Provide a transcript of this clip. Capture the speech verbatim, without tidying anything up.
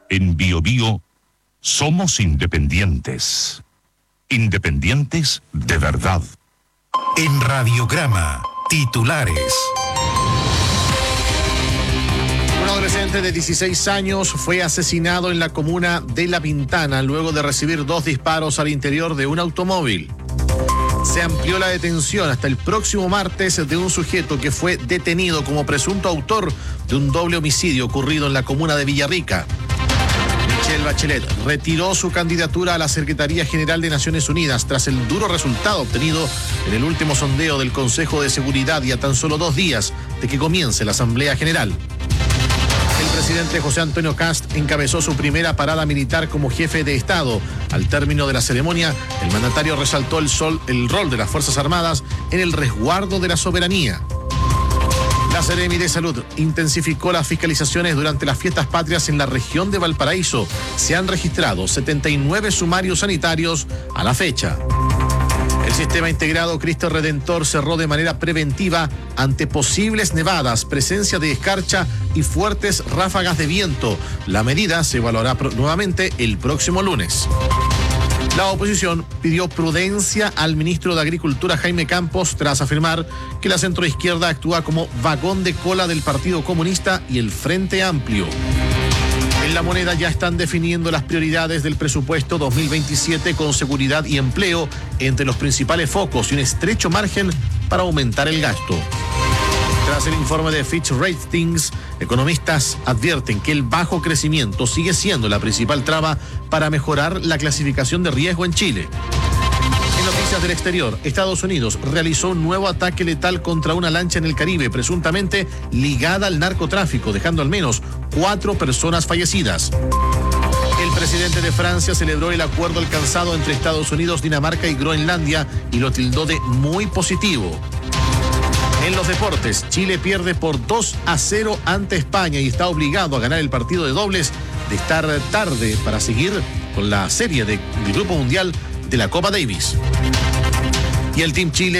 En Bio Bio somos independientes. Independientes de verdad. En Radiograma, titulares. Un adolescente de dieciséis años fue asesinado en la comuna de La Pintana luego de recibir dos disparos al interior de un automóvil. Se amplió la detención hasta el próximo martes de un sujeto que fue detenido como presunto autor de un doble homicidio ocurrido en la comuna de Villarrica. Michelle Bachelet retiró su candidatura a la Secretaría General de Naciones Unidas tras el duro resultado obtenido en el último sondeo del Consejo de Seguridad y a tan solo dos días de que comience la Asamblea General. El presidente José Antonio Kast encabezó su primera parada militar como jefe de Estado. Al término de la ceremonia, el mandatario resaltó el, sol, el rol de las Fuerzas Armadas en el resguardo de la soberanía. La Seremi de Salud intensificó las fiscalizaciones durante las fiestas patrias en la región de Valparaíso. Se han registrado setenta y nueve sumarios sanitarios a la fecha. El sistema integrado Cristo Redentor cerró de manera preventiva ante posibles nevadas, presencia de escarcha y fuertes ráfagas de viento. La medida se evaluará nuevamente el próximo lunes. La oposición pidió prudencia al ministro de Agricultura Jaime Campos tras afirmar que la centroizquierda actúa como vagón de cola del Partido Comunista y el Frente Amplio. En La Moneda ya están definiendo las prioridades del presupuesto dos mil veintisiete con seguridad y empleo entre los principales focos y un estrecho margen para aumentar el gasto. Tras el informe de Fitch Ratings, economistas advierten que el bajo crecimiento sigue siendo la principal traba para mejorar la clasificación de riesgo en Chile. En noticias del exterior, Estados Unidos realizó un nuevo ataque letal contra una lancha en el Caribe, presuntamente ligada al narcotráfico, dejando al menos cuatro personas fallecidas. El presidente de Francia celebró el acuerdo alcanzado entre Estados Unidos, Dinamarca y Groenlandia y lo tildó de muy positivo. En los deportes, Chile pierde por dos a cero ante España y está obligado a ganar el partido de dobles de estar tarde para seguir con la serie de, del Grupo Mundial de la Copa Davis. Y el Team Chile